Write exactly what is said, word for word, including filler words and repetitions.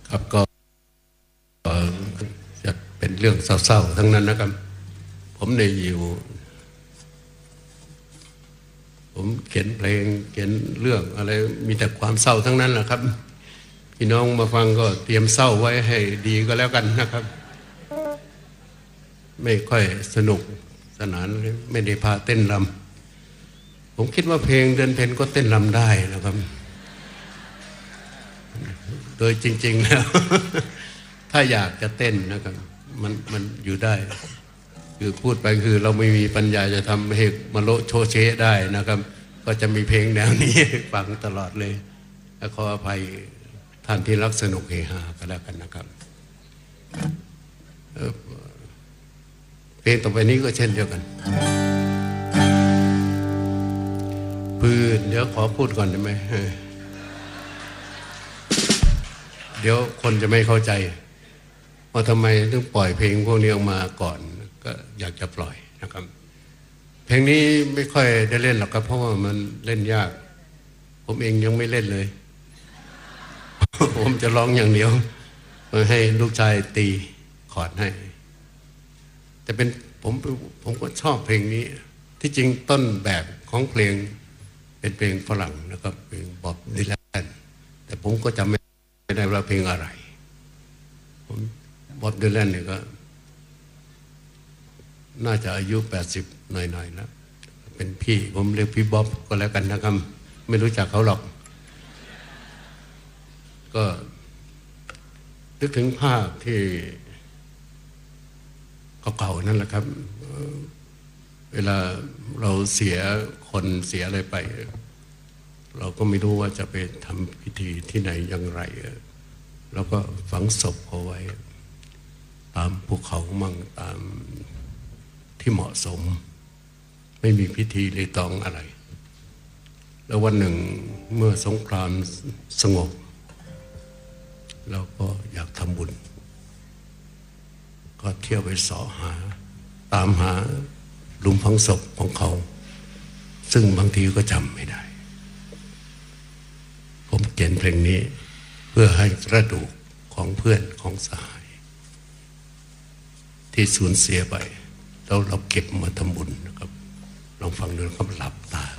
ครับก็จะเป็นเรื่องเศร้าๆทั้งนั้นนะครับผมในอยู่ผมเขียนเพลงเขียนเรื่องอะไรมีแต่ความเศร้าทั้งนั้นแหละครับพี่น้องมาฟังก็เตรียมเศร้าไว้ให้ดีก็แล้วกันนะครับไม่ค่อยสนุกสนานไม่ได้พาเต้นรำผมคิดว่าเพลงเดือนเพ็ญก็เต้นรำได้นะครับโดยจริงๆแล้วถ้าอยากจะเต้นนะครับมันมันอยู่ได้คือพูดไปคือเราไม่มีปัญญาจะทำให้มาโลโชเชได้นะครับก็จะมีเพลงแนวนี้ฟังตลอดเลยขออภัยท่านที่รักสนุกเฮฮาก็แล้วกันนะครับเพลงต่อไปนี้ก็เช่นเดียวกันปืนเดี๋ยวขอพูดก่อนได้ไหมเดี๋ยวคนจะไม่เข้าใจว่าทำไมถึงปล่อยเพลงพวกนี้ออกมาก่อนก็อยากจะปล่อยนะครับเพลงนี้ไม่ค่อยได้เล่นหรอกครับเพราะว่ามันเล่นยากผมเองยังไม่เล่นเลย ผมจะร้องอย่างเดียวให้ลูกชายตีคอร์ดให้แต่เป็นผมผมก็ชอบเพลงนี้ที่จริงต้นแบบของเพลงเป็นเพลงฝรั่งนะครับเพลงบ๊อบดิแลนแต่ผมก็จำไม่ได้ว่าเพลงอะไรผมบ๊อบดิแลนเนี่ยก็น่าจะอายุแปดสิบหน่อยๆแล้วเป็นพี่ผมเรียกพี่บ๊อบก็แล้วกันนะครับไม่รู้จักเขาหรอกก็นึกถึงภาพที่เก่าๆนั่นแหละครับเวลาเราเสียคนเสียอะไรไปเราก็ไม่รู้ว่าจะไปทำพิธีที่ไหนอย่างไรแล้วก็ฝังศพเขาไว้ตามภูเขามั่งตามที่เหมาะสมไม่มีพิธีรีตองอะไรแล้ววันหนึ่งเมื่อสงครามสงบเราก็อยากทำบุญก็เที่ยวไปเสาะหาตามหาหลุมฝังศพของเขาซึ่งบางทีก็จำไม่ได้ผมเขียนเพลงนี้เพื่อให้กระดูกของเพื่อนของสหายที่สูญเสียไปแล้วเราเก็บมาทำบุญนะครับลองฟังดูนะครับหลับตา